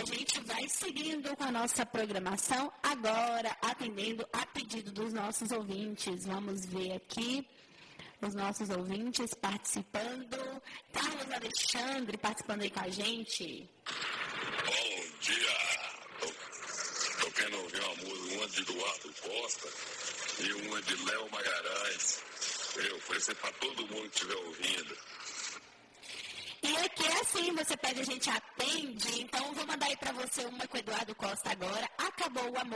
a gente vai seguindo com a nossa programação, agora atendendo a pedido dos nossos ouvintes. Vamos ver aqui os nossos ouvintes participando. Carlos Alexandre participando aí com a gente. Bom dia! Tô querendo ouvir uma música, uma de Eduardo Costa e uma de Léo Magalhães. Eu oferecer para todo mundo que estiver ouvindo. E aqui é assim, você pede, a gente atende. Então, vou mandar aí pra você uma com o Eduardo Costa agora. Acabou o amor.